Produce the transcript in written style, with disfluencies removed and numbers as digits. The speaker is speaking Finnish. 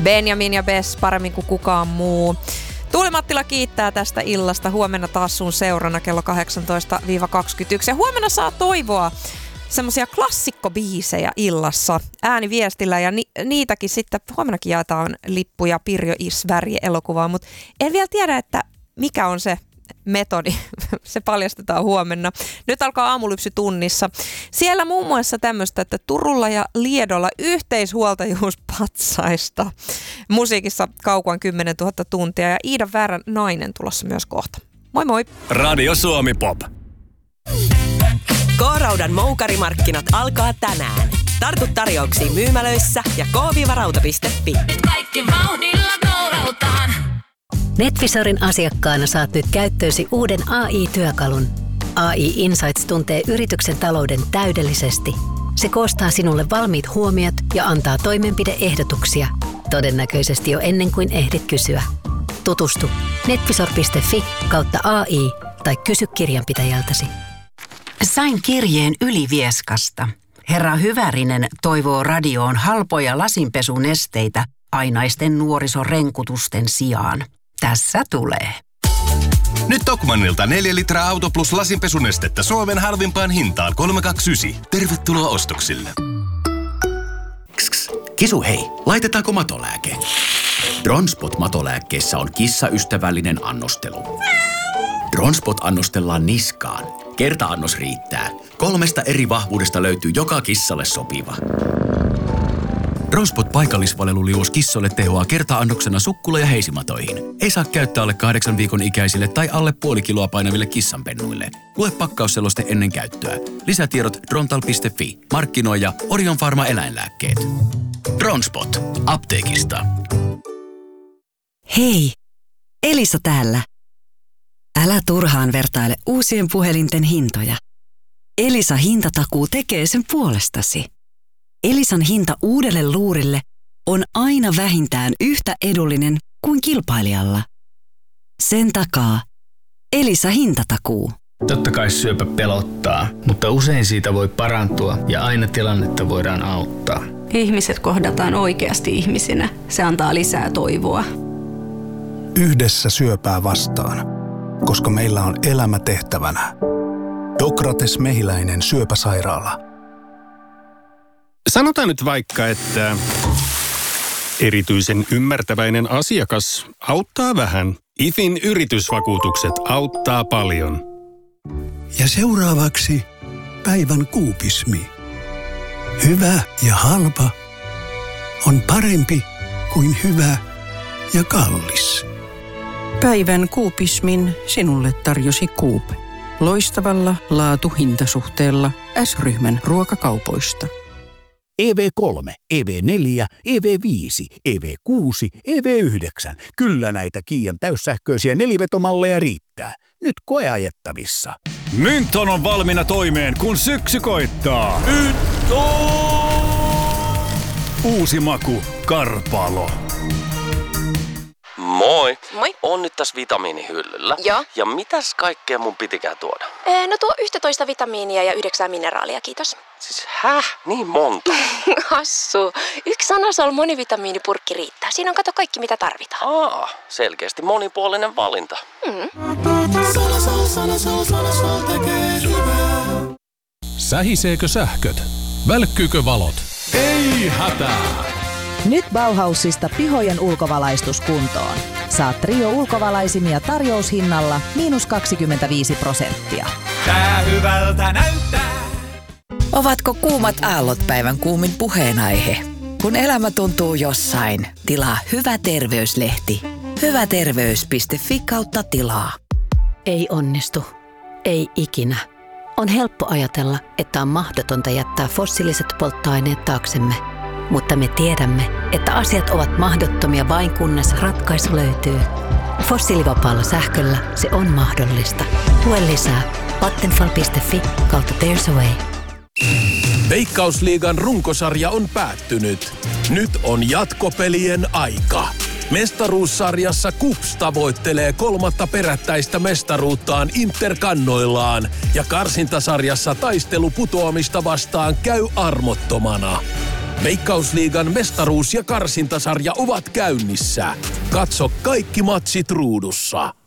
Benjamin ja Bess paremmin kuin kukaan muu. Tuuli Mattila kiittää tästä illasta. Huomenna taas sun seurana kello 18-21. Ja huomenna saa toivoa semmoisia klassikkobiisejä illassa ääniviestillä ja niitäkin sitten huomennakin jaetaan lippuja Pirjo Isväri-elokuvaan, mutta en vielä tiedä, että mikä on se metodi. Se paljastetaan huomenna. Nyt alkaa aamulypsy tunnissa. Siellä muun muassa tämmöistä, että Turulla ja Liedolla yhteishuoltajuuspatsaista. Musiikissa Kaukoan 10 000 tuntia ja Iida Väärän nainen tulossa myös kohta. Moi moi! Radio Suomi Pop. K-Raudan moukarimarkkinat alkaa tänään. Tartu tarjouksiin myymälöissä ja k-rauta.fi. Kaikki vauhdilla K-Rautaan. NetVisorin asiakkaana saat nyt käyttöösi uuden AI-työkalun. AI Insights tuntee yrityksen talouden täydellisesti. Se koostaa sinulle valmiit huomiot ja antaa toimenpide-ehdotuksia. Todennäköisesti jo ennen kuin ehdit kysyä. Tutustu netvisor.fi/AI tai kysy kirjanpitäjältäsi. Sain kirjeen Ylivieskasta. Herra Hyvärinen toivoo radioon halpoja lasinpesunesteitä ainaisten nuorisorenkutusten sijaan. Tässä tulee. Nyt Tokmannilta 4 litraa Auto Plus lasinpesunestettä Suomen halvimpaan hintaan 329. Tervetuloa ostoksille. Kisu hei, laitetaanko matolääke? Dronspot-matolääkkeessä on kissaystävällinen annostelu. Dronspot annostellaan niskaan. Kerta-annos riittää. 3 eri vahvuudesta löytyy joka kissalle sopiva. Dronspot paikallisvaleluliuos kissoille tehoaa kerta-annoksena sukkula- ja heisimatoihin. Ei saa käyttää alle 8 viikon ikäisille tai alle puoli kiloa painaville kissanpennuille. Lue pakkausseloste ennen käyttöä. Lisätiedot drontal.fi. Markkinoija Orion Pharma eläinlääkkeet. Dronspot. Apteekista. Hei, Elisa täällä. Älä turhaan vertaile uusien puhelinten hintoja. Elisa hintatakuu tekee sen puolestasi. Elisan hinta uudelle luurille on aina vähintään yhtä edullinen kuin kilpailijalla. Sen takaa Elisa hintatakuu. Totta kai syöpä pelottaa, mutta usein siitä voi parantua ja aina tilannetta voidaan auttaa. Ihmiset kohdataan oikeasti ihmisinä. Se antaa lisää toivoa. Yhdessä syöpää vastaan, koska meillä on elämä tehtävänä. Dokrates Mehiläinen syöpäsairaala. Sanotaan nyt vaikka, että erityisen ymmärtäväinen asiakas auttaa vähän. IFin yritysvakuutukset auttaa paljon. Ja seuraavaksi päivän kuupismi. Hyvä ja halpa on parempi kuin hyvä ja kallis. Päivän kuupismin sinulle tarjosi Coop. Loistavalla laatu-hintasuhteella S-ryhmän ruokakaupoista. EV3, EV4, EV5, EV6, EV9. Kyllä näitä Kiian täyssähköisiä nelivetomalleja riittää. Nyt koeajettavissa. Mynton on valmiina toimeen, kun syksy koittaa. Uusi maku, Karpalo. Moi. Moi. On nyt tässä vitamiinihyllyllä. Joo. Ja mitäs kaikkea mun pitikään tuoda? No tuo 11 vitamiinia ja 9 mineraalia, kiitos. Siis Niin monta? Hassu. 1 Anasol monivitamiinipurkki riittää. Siinä on kato kaikki mitä tarvitaan. Selkeästi monipuolinen valinta. Sähiseekö sähköt? Välkkyykö valot? Ei hätää! Nyt Bauhausista pihojen ulkovalaistus kuntoon. Saat Trio ulkovalaisimia tarjoushinnalla -25%. Tää hyvältä näyttää. Ovatko kuumat aallot päivän kuumin puheenaihe? Kun elämä tuntuu jossain, tilaa Hyvä Terveyslehti. hyväterveys.fi/tilaa. Ei onnistu. Ei ikinä. On helppo ajatella, että on mahdotonta jättää fossiiliset polttoaineet taaksemme. Mutta me tiedämme, että asiat ovat mahdottomia vain kunnes ratkaisu löytyy. Fossiilivapaalla sähköllä se on mahdollista. Lue lisää vattenfall.fi/there's a way. Veikkausliigan runkosarja on päättynyt. Nyt on jatkopelien aika. Mestaruussarjassa KuPS tavoittelee 3. perättäistä mestaruuttaan Inter-kannoillaan ja karsintasarjassa taistelu putoamista vastaan käy armottomana. Veikkausliigan mestaruus- ja karsintasarja ovat käynnissä. Katso kaikki matsit ruudussa.